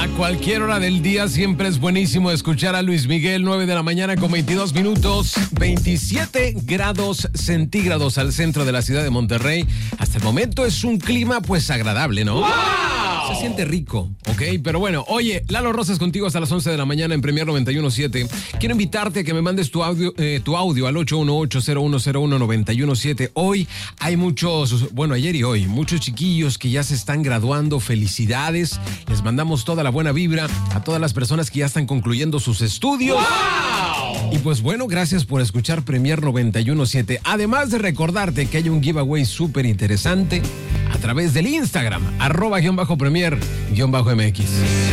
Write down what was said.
A cualquier hora del día siempre es buenísimo escuchar a Luis Miguel, 9 de la mañana con 22 minutos, 27 grados centígrados al centro de la ciudad de Monterrey. Hasta el momento es un clima pues agradable, ¿no? ¡Wow! Se siente rico, ¿ok? Pero bueno, oye, Lalo Rosas contigo hasta las 11 de la mañana en Premier 91.7. Quiero invitarte a que me mandes tu audio al 818-0101917. Hoy hay muchos, bueno, ayer y hoy, muchos chiquillos que ya se están graduando. Felicidades. Les mandamos toda la buena vibra a todas las personas que ya están concluyendo sus estudios. ¡Wow! Y pues bueno, gracias por escuchar Premier 91.7. Además de recordarte que hay un giveaway súper interesante a través del Instagram, @Premier_MX.